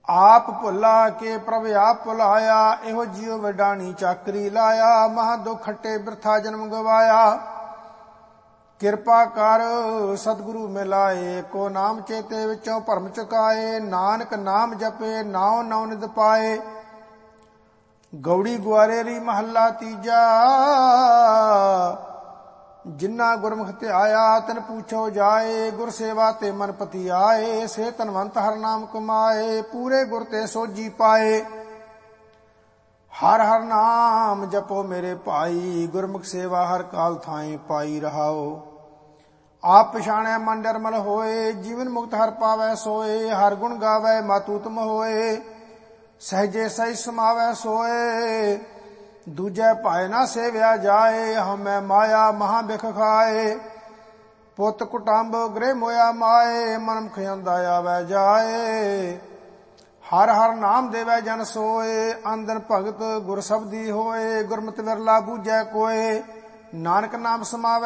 आप भुला के प्रभ आप भुलाया, एहो जियो वडानी चाकरी लाया। महा दुख खट्टे बिरथा जन्म गवाया, किरपा कर सतगुरु मिलाए। को नाम चेते विचों भरम चुकाए, नानक नाम जपे नाव नव निध पाए। गौड़ी गुआरेरी महला तीजा, जिन्ना गुरमुख ते आया तिन पूछो जाए। गुर सेवा ते मन पति आए, से तनवंत हर नाम कमाए। पूरे गुर ते सोजी पाए, हर हर नाम जपो मेरे भाई। गुरमुख सेवा हर काल थाए पाई रहाओ। आप पछाणै मन निर्मल होए, जीवन मुक्त हर पावै सोए। हर गुण गावै मातु तुम होए, सहजे सही समावै सोए। दूजै भाए ना सेव्या जाए, हमै माया महा बिख खाए। पुत कुटुंब गृह मोया माए, मन मुख अंदा आवै जाए। हर हर नाम देवै जन सोए, अंदन भगत गुर शब्दी होए। गुरमति विरला बूझै कोय, नानक नाम समावै